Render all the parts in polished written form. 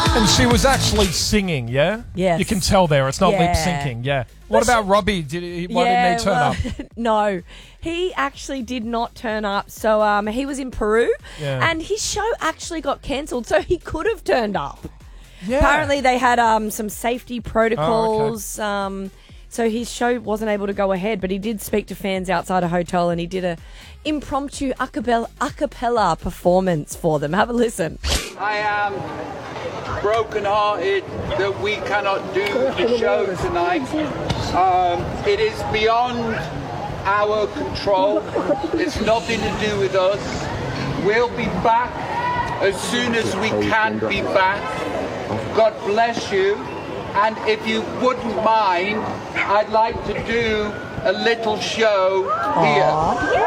And she was actually singing, yeah? Yes. You can tell there. It's not Yeah. lip syncing, yeah. What about Robbie? Why didn't he turn up? No, he actually did not turn up. So he was in Peru, and his show actually got cancelled, so he could have turned up. Yeah. Apparently they had some safety protocols, so his show wasn't able to go ahead, but he did speak to fans outside a hotel, and he did a impromptu a cappella performance for them. Have a listen. I am broken-hearted that we cannot do the show tonight. It is beyond our control. It's nothing to do with us. We'll be back as soon as we can be back. God bless you. And if you wouldn't mind, I'd like to do a little show here.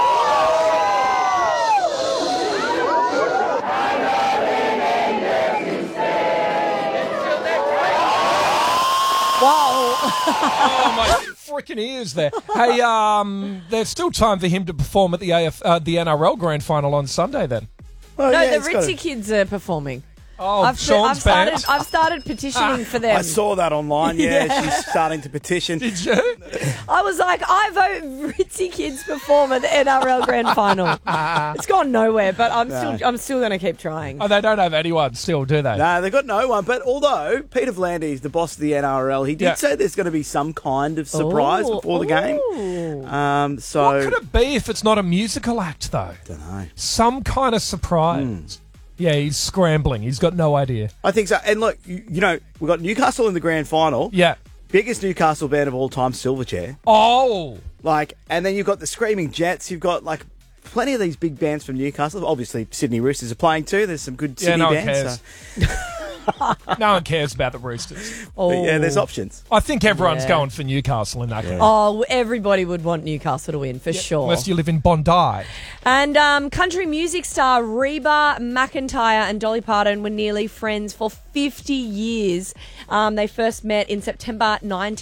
Whoa. Oh, my freaking ears there. Hey, there's still time for him to perform at the NRL Grand Final on Sunday then. Well, No, yeah, the it's gotta- Ritzy kids are performing. Oh, Sean's band. I've started petitioning for them. I saw that online. Yeah, she's starting to petition. Did you? I was like, I vote Ritzy kids perform at the NRL Grand Final. It's gone nowhere, but I'm still going to keep trying. Oh, they don't have anyone still, do they? No, they've got no one. But although Peter V'landys, the boss of the NRL, he did say there's going to be some kind of surprise before the game. So What could it be if it's not a musical act, though? Don't know. Some kind of surprise. Yeah, he's scrambling. He's got no idea. I think so. And look, you know, we've got Newcastle in the grand final. Yeah. Biggest Newcastle band of all time, Silverchair. Oh. And then you've got the Screaming Jets. You've got, plenty of these big bands from Newcastle. Obviously, Sydney Roosters are playing too. There's some good Sydney no one bands. cares. No one cares about the Roosters. But yeah, there's options. I think everyone's going for Newcastle in that game. Oh, everybody would want Newcastle to win, for sure. Unless you live in Bondi. And country music star Reba McEntire and Dolly Parton were nearly friends for 50 years. They first met in September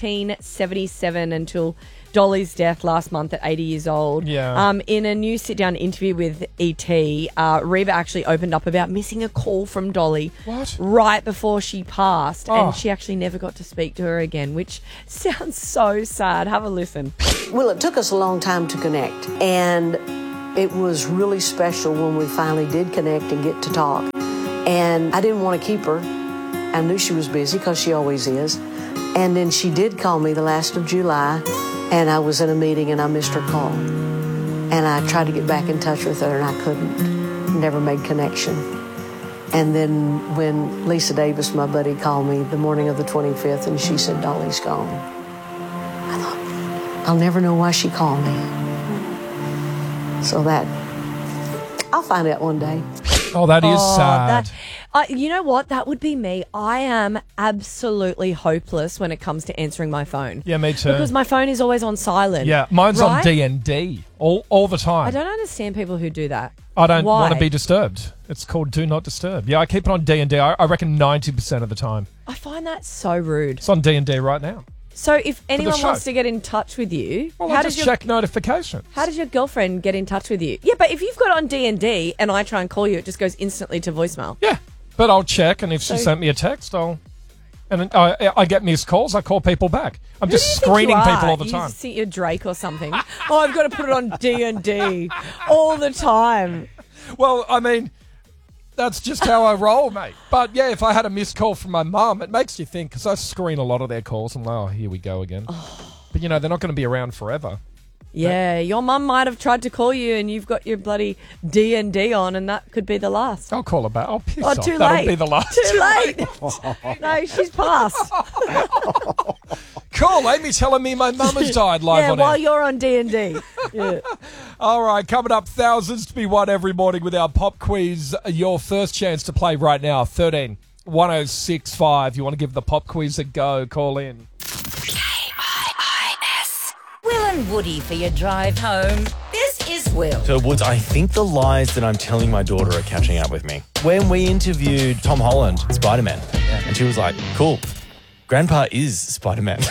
1977 until Dolly's death last month at 80 years old. Yeah. In a new sit-down interview with E.T., Reba actually opened up about missing a call from Dolly right before she passed, and she actually never got to speak to her again, which sounds so sad. Have a listen. Well, it took us a long time to connect, and it was really special when we finally did connect and get to talk. And I didn't want to keep her. I knew she was busy because she always is. And then she did call me the last of July, and I was in a meeting and I missed her call. And I tried to get back in touch with her and I couldn't. Never made connection. And then when Lisa Davis, my buddy, called me the morning of the 25th and she said, Dolly's gone. I thought, I'll never know why she called me. So I'll find out one day. Oh, that is sad. You know what? That would be me. I am absolutely hopeless when it comes to answering my phone. Yeah, me too. Because my phone is always on silent. Yeah, mine's on D&D all the time. I don't understand people who do that. I don't Why? want to be disturbed. It's called Do Not Disturb. Yeah, I keep it on D&D. I reckon 90% of the time. I find that so rude. It's on D&D right now. So if anyone show. wants to get in touch with you, Well, I just check notifications. How does your girlfriend get in touch with you? Yeah, but if you've got on D&D and I try and call you, it just goes instantly to voicemail. Yeah, but I'll check, and if she sent me a text, and I get missed calls, I call people back. I'm just screening people all the time. You see your Drake or something. Oh, I've got to put it on D&D all the time. Well, I mean, that's just how I roll, mate. But yeah, if I had a missed call from my mum, it makes you think, because I screen a lot of their calls. I'm like, oh, here we go again. But they're not going to be around forever. Yeah, your mum might have tried to call you and you've got your bloody D&D on and that could be the last. I'll call her back. I'll piss Oh, off. too That'll late. be the last. Too late. No, she's passed. Cool. Amy telling me my mum has died live on while air. you're on D&D. Yeah. All right, coming up, thousands to be won every morning with our pop quiz. Your first chance to play right now, 13 1065. You want to give the pop quiz a go, call in. KIIS. Will and Woody for your drive home. This is Will. So, Woods, I think the lies that I'm telling my daughter are catching up with me. When we interviewed Tom Holland, Spider-Man, and she was like, cool, Grandpa is Spider-Man.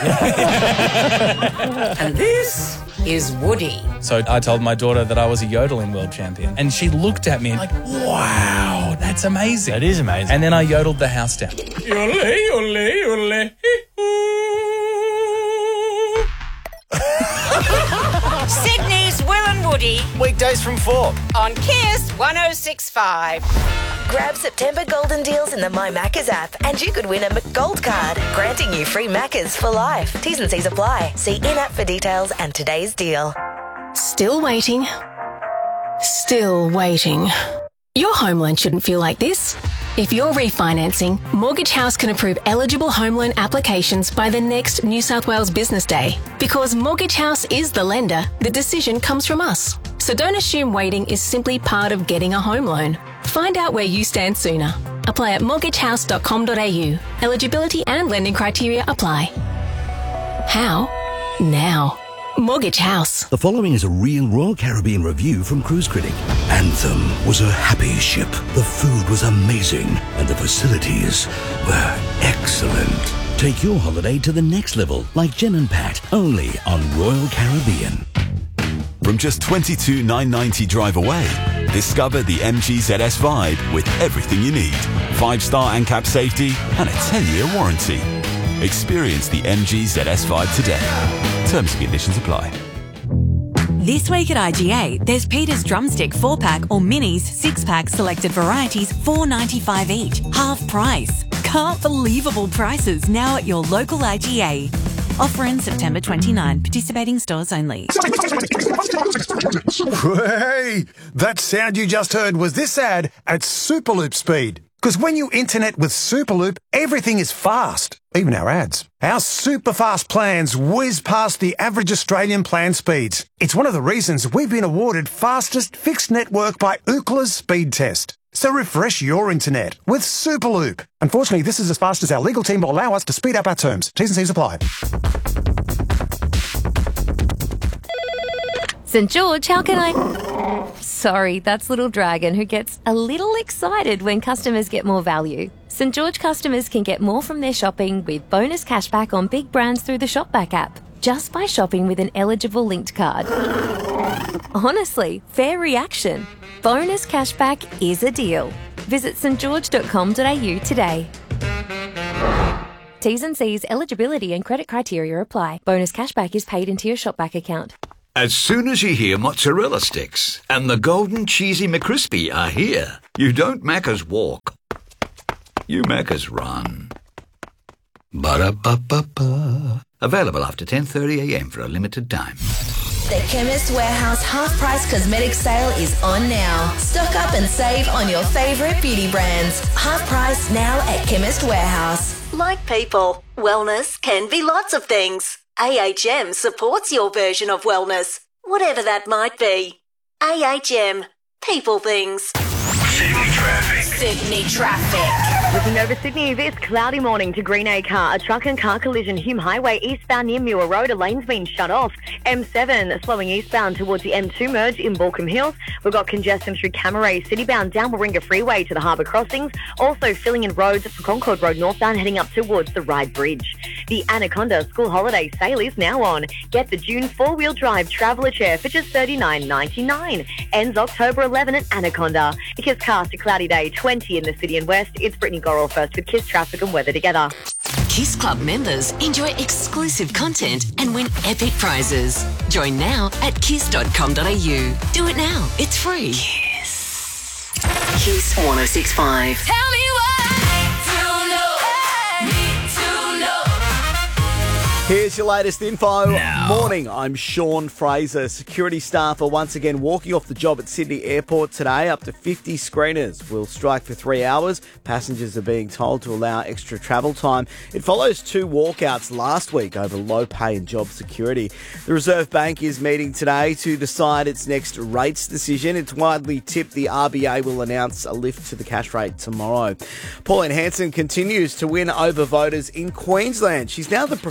And this is Woody. So I told my daughter that I was a yodeling world champion. And she looked at me like, wow, that's amazing. That is amazing. And then I yodeled the house down. Yodel, yodel, yodel. Sydney's Will and Woody Weekdays from 4. on Kiss 106.5. Grab September golden deals in the My Maccas app and you could win a McGold card, granting you free Maccas for life. T's and C's apply. See in-app for details and today's deal. Still waiting. Still waiting. Your home loan shouldn't feel like this. If you're refinancing, Mortgage House can approve eligible home loan applications by the next New South Wales Business Day. Because Mortgage House is the lender, the decision comes from us. So don't assume waiting is simply part of getting a home loan. Find out where you stand sooner. Apply at mortgagehouse.com.au. Eligibility and lending criteria apply. How? Now. Mortgage House. The following is a real Royal Caribbean review from Cruise Critic. Anthem was a happy ship. The food was amazing and the facilities were excellent. Take your holiday to the next level like Jen and Pat, only on Royal Caribbean. From just $22,990 drive away, discover the MG ZS Vibe with everything you need. 5-star ANCAP safety and a 10-year warranty. Experience the MG ZS Vibe today. Terms and conditions apply. This week at IGA, there's Peter's Drumstick 4-pack or Minis 6-pack selected varieties, $4.95 each, half price. Can't believable prices now at your local IGA. Offer in September 29. Participating stores only. Hey, that sound you just heard was this ad at Superloop speed. Because when you internet with Superloop, everything is fast, even our ads. Our super fast plans whiz past the average Australian plan speeds. It's one of the reasons we've been awarded fastest fixed network by Ookla's speed test. So refresh your internet with Superloop. Unfortunately, this is as fast as our legal team will allow us to speed up our terms. T's and C's apply. St. George, how can I... Sorry, that's Little Dragon, who gets a little excited when customers get more value. St. George customers can get more from their shopping with bonus cashback on big brands through the Shopback app, just by shopping with an eligible linked card. Honestly, fair reaction. Bonus cashback is a deal. Visit stgeorge.com.au today. T's and C's, eligibility and credit criteria apply. Bonus cashback is paid into your Shopback account. As soon as you hear mozzarella sticks and the golden cheesy McCrispy are here, you don't Macca's walk. You Macca's run. Ba-da-ba-ba-ba. Available after 10:30am for a limited time. The Chemist Warehouse half-price cosmetic sale is on now. Stock up and save on your favourite beauty brands. Half price now at Chemist Warehouse. Like people, wellness can be lots of things. AHM supports your version of wellness, whatever that might be. AHM. People things. Sydney traffic. Looking over Sydney, this cloudy morning to Green Acre. A truck and car collision, Hume Highway, eastbound near Muir Road. A lane's been shut off. M7 slowing eastbound towards the M2 merge in Balcombe Hills. We've got congestion through Camaray, citybound down Warringah Freeway to the Harbour Crossings. Also filling in roads for Concord Road northbound heading up towards the Ryde Bridge. The Anaconda school holiday sale is now on. Get the June 4-wheel drive traveller chair for just $39.99. Ends October 11 at Anaconda. The Kiss Cast, a cloudy day, 20 in the city and west. It's Brittany Gorrell first with Kiss Traffic and Weather together. Kiss Club members enjoy exclusive content and win epic prizes. Join now at kiss.com.au. Do it now. It's free. Kiss. Kiss 106.5. Tell me Here's your latest info. Morning, I'm Sean Fraser. Security staff are once again walking off the job at Sydney Airport today. Up to 50 screeners will strike for 3 hours. Passengers are being told to allow extra travel time. It follows 2 walkouts last week over low pay and job security. The Reserve Bank is meeting today to decide its next rates decision. It's widely tipped the RBA will announce a lift to the cash rate tomorrow. Pauline Hanson continues to win over voters in Queensland. She's now the preferred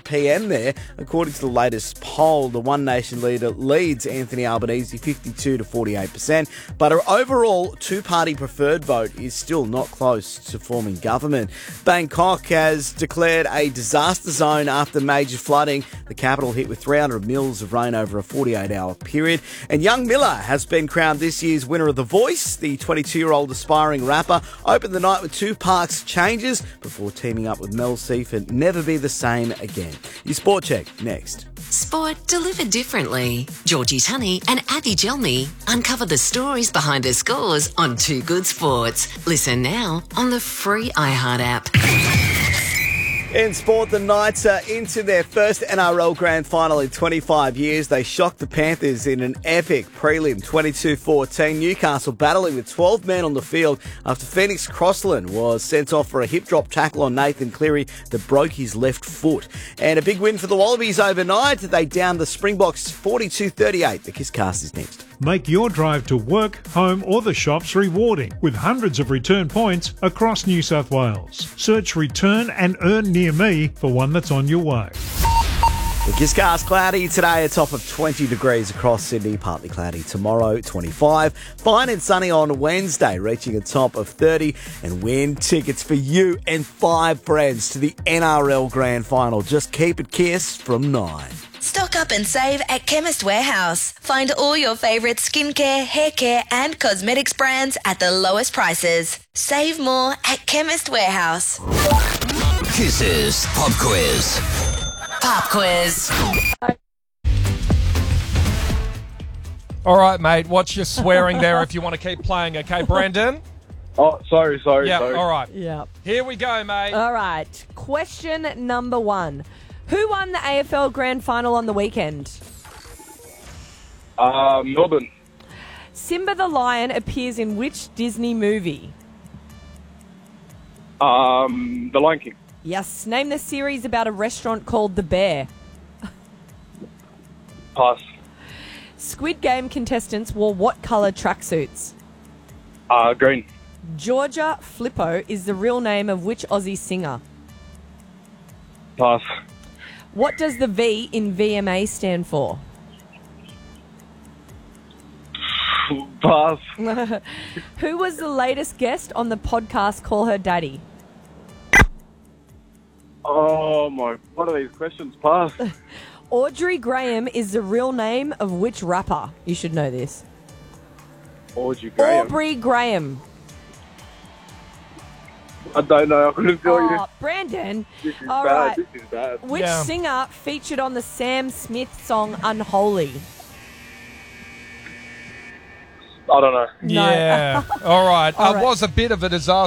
p.m. there. According to the latest poll, the One Nation leader leads Anthony Albanese 52 to 48%, but her overall two-party preferred vote is still not close to forming government. Bangkok has declared a disaster zone after major flooding. The capital hit with 300 mils of rain over a 48-hour period. And Young Miller has been crowned this year's winner of The Voice. The 22-year-old aspiring rapper opened the night with two Parks changes before teaming up with Mel C for Never Be the Same Again. Your Sport Check next. Sport delivered differently. Georgie Tunney and Abby Gelmy uncover the stories behind the scores on Too Good Sports. Listen now on the free iHeart app. In sport, the Knights are into their first NRL Grand Final in 25 years. They shocked the Panthers in an epic prelim 22-14. Newcastle battling with 12 men on the field after Phoenix Crossland was sent off for a hip drop tackle on Nathan Cleary that broke his left foot. And a big win for the Wallabies overnight. They downed the Springboks 42-38. The Kisscast is next. Make your drive to work, home or the shops rewarding with hundreds of return points across New South Wales. Search Return and Earn Near Me for one that's on your way. The Kisscast cloudy today, a top of 20 degrees across Sydney, partly cloudy tomorrow, 25. Fine and sunny on Wednesday, reaching a top of 30. And win tickets for you and 5 friends to the NRL Grand Final. Just keep it Kiss from 9. Stock up and save at Chemist Warehouse. Find all your favourite skincare, hair care and cosmetics brands at the lowest prices. Save more at Chemist Warehouse. Kisses Pop Quiz. Pop quiz. All right, mate. Watch your swearing there if you want to keep playing, okay, Brandon? Oh, sorry. Yeah, sorry. all right. Yeah. Here we go, mate. All right. Question number 1. Who won the AFL Grand Final on the weekend? Melbourne. Simba the Lion appears in which Disney movie? The Lion King. Yes. Name the series about a restaurant called The Bear. Pass. Squid Game contestants wore what colour tracksuits? Green. Georgia Flippo is the real name of which Aussie singer? Pass. What does the V in VMA stand for? Pass. Who was the latest guest on the podcast Call Her Daddy? Oh my, what are these questions? Pass. Audrey Graham is the real name of which rapper? You should know this. Audrey Graham. Aubrey Graham. I don't know. I couldn't tell you. Brandon. This is All bad. right. This is bad. Which singer featured on the Sam Smith song Unholy? I don't know. Yeah. All right. All right. It was a bit of a disaster.